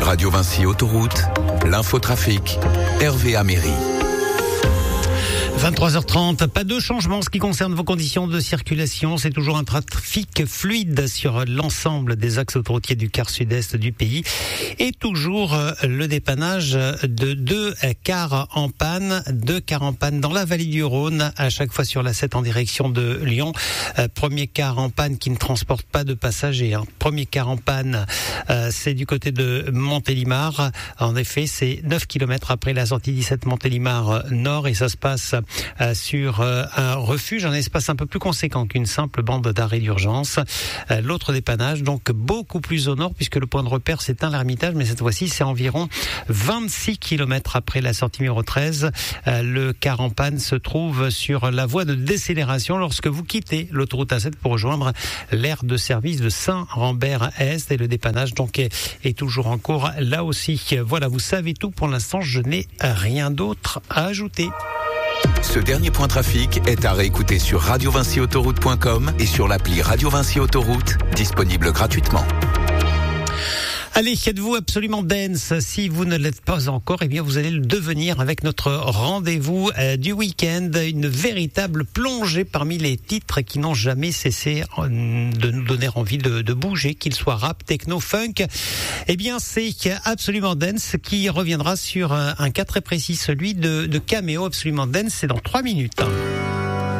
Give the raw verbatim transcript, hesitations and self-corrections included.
Radio Vinci Autoroute, l'infotrafic, Hervé Améry. vingt-trois heures trente, pas de changement en ce qui concerne vos conditions de circulation. C'est toujours un trafic fluide sur l'ensemble des axes autoroutiers du quart sud-est du pays. Et toujours le dépannage de deux cars en panne, deux cars en panne dans la vallée du Rhône, à chaque fois sur la sept en direction de Lyon. Premier car en panne qui ne transporte pas de passagers. Hein. Premier car en panne, euh, c'est du côté de Montélimar. En effet, c'est neuf kilomètres après la sortie dix-sept Montélimar Nord et ça se passe Euh, sur euh, un refuge, un espace un peu plus conséquent qu'une simple bande d'arrêt d'urgence. Euh, l'autre dépannage, donc beaucoup plus au nord, puisque le point de repère c'est un l'Ermitage, mais cette fois-ci c'est environ vingt-six kilomètres après la sortie numéro treize. Euh, le car en panne se trouve sur la voie de décélération lorsque vous quittez l'autoroute A sept pour rejoindre l'aire de service de Saint-Rambert-Est, et le dépannage donc est, est toujours en cours là aussi. Voilà, vous savez tout pour l'instant, je n'ai rien d'autre à ajouter. Ce dernier point trafic est à réécouter sur radio vinci autoroute point com et sur l'appli Radio Vinci Autoroute, disponible gratuitement. Allez, êtes-vous absolument dance? Si vous ne l'êtes pas encore, eh bien vous allez le devenir avec notre rendez-vous euh, du week-end, une véritable plongée parmi les titres qui n'ont jamais cessé euh, de nous donner envie de, de bouger, qu'ils soient rap, techno, funk. Eh bien, c'est absolument dance qui reviendra sur un, un cas très précis, celui de, de Cameo. Absolument dance, c'est dans trois minutes.